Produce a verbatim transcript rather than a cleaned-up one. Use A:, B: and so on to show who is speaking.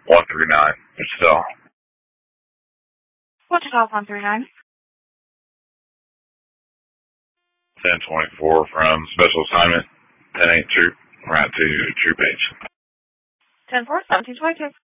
A: one three nine. Still.
B: What's your one three nine?
A: ten twenty-four from Special Assignment, ten eight Troop, right to Troop H.
B: ten four, seventeen twenty-two.